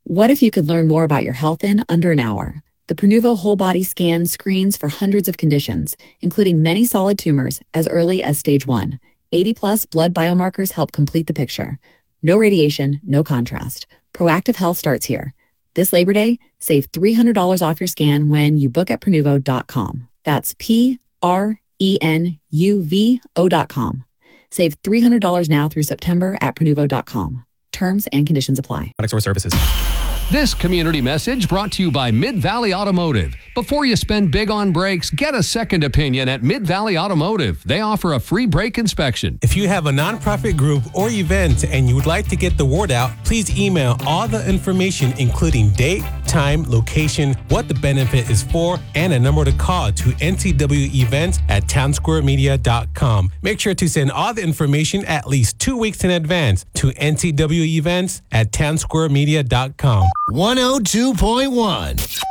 What if you could learn more about your health in under an hour? The Pronuvo whole body scan screens for hundreds of conditions, including many solid tumors as early as stage 1. 80-plus blood biomarkers help complete the picture. No radiation, no contrast. Proactive health starts here. This Labor Day, save $300 off your scan when you book at Pronuvo.com. That's Prenuvo.com. Save $300 now through September at Pronuvo.com. Terms and conditions apply. Products or services. This community message brought to you by Mid-Valley Automotive. Before you spend big on brakes, get a second opinion at Mid-Valley Automotive. They offer a free brake inspection. If you have a nonprofit group or event and you would like to get the word out, please email all the information, including date, time, location, what the benefit is for, and a number to call to ntwevents@townsquaremedia.com. Make sure to send all the information at least 2 weeks in advance to ntwevents@townsquaremedia.com. 102.1